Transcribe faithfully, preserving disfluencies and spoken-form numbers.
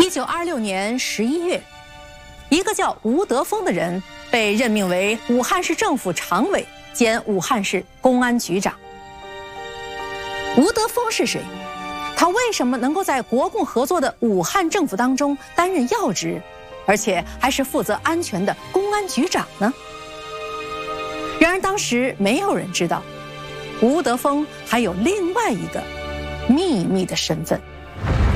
一九二六年十一月，一个叫吴德峰的人被任命为武汉市政府常委兼武汉市公安局长。吴德峰是谁？他为什么能够在国共合作的武汉政府当中担任要职，而且还是负责安全的公安局长呢？然而当时没有人知道，吴德峰还有另外一个秘密的身份。